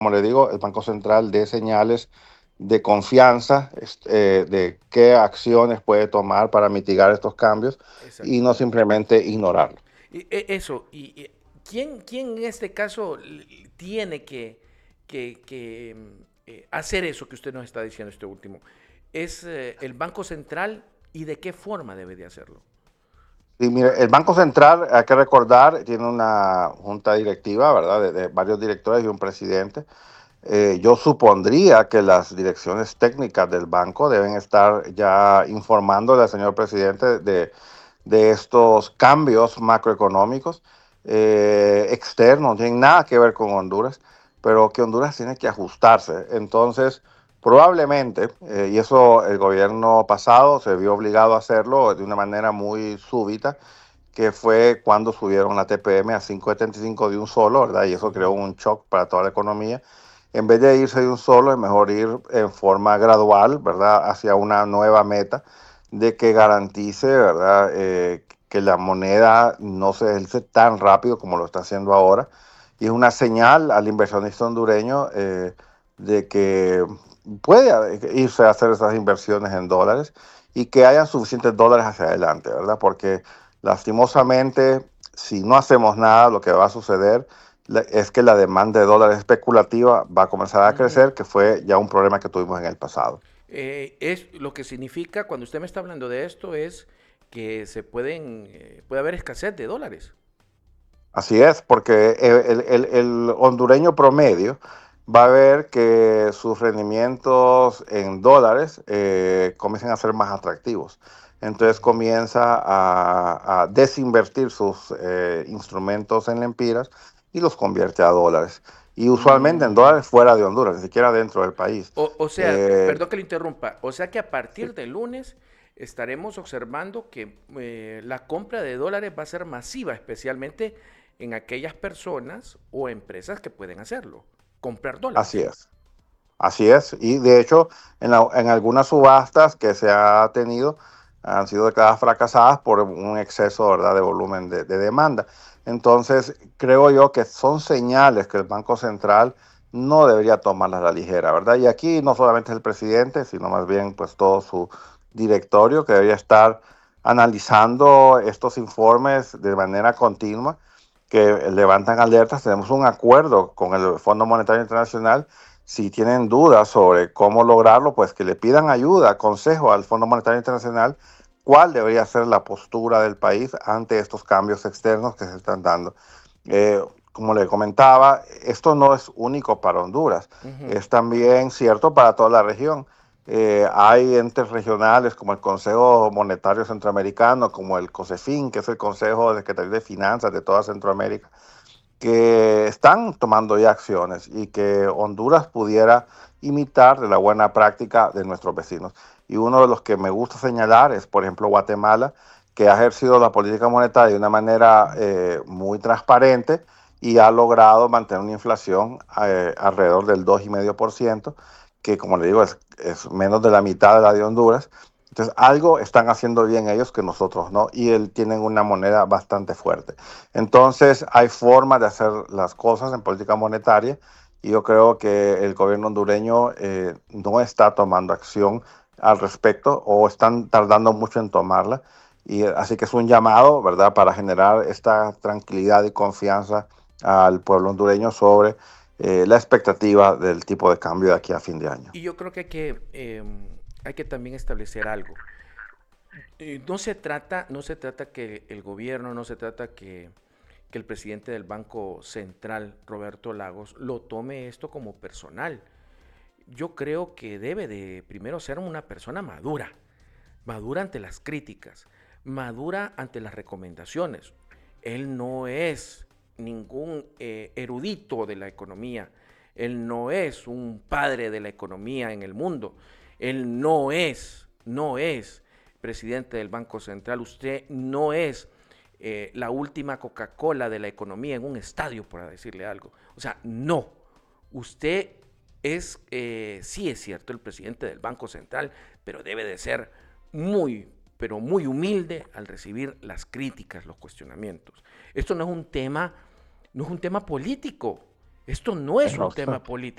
como le digo, el Banco Central dé señales de confianza, de qué acciones puede tomar para mitigar estos cambios y no Exactamente. simplemente ignorarlo. Eso, ¿quién en este caso tiene que hacer eso que usted nos está diciendo, este último? ¿Es el Banco Central y de qué forma debe de hacerlo? Y mire, el Banco Central, hay que recordar, tiene una junta directiva, ¿verdad? De varios directores y un presidente. Yo supondría que las direcciones técnicas del banco deben estar ya informándole al señor presidente de estos cambios macroeconómicos externos, no tienen nada que ver con Honduras, pero que Honduras tiene que ajustarse. Entonces, probablemente, y eso el gobierno pasado se vio obligado a hacerlo de una manera muy súbita, que fue cuando subieron la TPM a 5,75 de un solo, ¿verdad? Y eso creó Ujú. un shock para toda la economía. En vez de irse de un solo, es mejor ir en forma gradual, ¿verdad? Hacia una nueva meta de que garantice, ¿verdad? Que la moneda no se deslice tan rápido como lo está haciendo ahora. Y es una señal al inversionista hondureño de que puede irse a hacer esas inversiones en dólares y que haya suficientes dólares hacia adelante, ¿verdad? Porque lastimosamente, si no hacemos nada, lo que va a suceder es que la demanda de dólares especulativa va a comenzar a Ujú. crecer, que fue ya un problema que tuvimos en el pasado. Es lo que significa, cuando usted me está hablando de esto, es que puede haber escasez de dólares. Así es, porque el hondureño promedio va a ver que sus rendimientos en dólares comienzan a ser más atractivos. Entonces Ujú. comienza a desinvertir sus instrumentos en lempiras y los convierte a dólares. Y usualmente en Mm. dólares fuera de Honduras, ni siquiera dentro del país. O sea, Eh, perdón que lo interrumpa, o sea que a sí, partir del lunes estaremos observando que la compra de dólares va a ser masiva, especialmente en aquellas personas o empresas que pueden hacerlo, comprar así dólares. es. Así es, y de hecho en algunas subastas que se ha tenido han sido declaradas fracasadas por un exceso, ¿verdad?, de volumen de demanda. Entonces, creo yo que son señales que el Banco Central no debería tomarlas a la ligera, ¿verdad? Y aquí no solamente es el presidente, sino más bien pues todo su directorio que debería estar analizando estos informes de manera continua que levantan alertas. Tenemos un acuerdo con el Fondo Monetario Internacional. Si tienen dudas sobre cómo lograrlo, pues que le pidan ayuda, consejo al Fondo Monetario Internacional, cuál debería ser la postura del país ante estos cambios externos que se están dando. Como le comentaba, esto no es único para Honduras, Ujú. es también cierto para toda la región. Hay entes regionales como el Consejo Monetario Centroamericano, como el COSEFIN, que es el Consejo de Secretaría de Finanzas de toda Centroamérica, que están tomando ya acciones y que Honduras pudiera imitar de la buena práctica de nuestros vecinos. Y uno de los que me gusta señalar es, por ejemplo, Guatemala, que ha ejercido la política monetaria de una manera muy transparente y ha logrado mantener una inflación alrededor del 2,5%, que como le digo es menos de la mitad de la de Honduras. Entonces, algo están haciendo bien ellos que nosotros no, y tienen una moneda bastante fuerte. Entonces, hay formas de hacer las cosas en política monetaria y yo creo que el gobierno hondureño no está tomando acción al respecto o están tardando mucho en tomarla. Y así que es un llamado, ¿verdad?, para generar esta tranquilidad y confianza al pueblo hondureño sobre la expectativa del tipo de cambio de aquí a fin de año. Y yo creo que hay que también establecer algo. No se trata que el gobierno, no se trata que el presidente del Banco Central, Roberto Lagos, lo tome esto como personal. Yo creo que debe de primero ser una persona madura, madura ante las críticas, madura ante las recomendaciones. Él no es ningún erudito de la economía, él no es un padre de la economía en el mundo, él no es presidente del Banco Central, usted no es la última Coca-Cola de la economía en un estadio, por decirle algo. O sea, no. Usted sí es cierto, el presidente del Banco Central, pero debe de ser muy, pero muy humilde al recibir las críticas, los cuestionamientos. Esto no es un tema político. Esto no es un No, tema político.